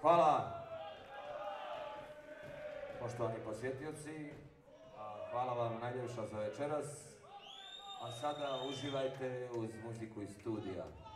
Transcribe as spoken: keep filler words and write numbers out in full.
Hvala, poštovani posjetioci, hvala vam najljepša za večeras, a sada uživajte uz muziku iz studija.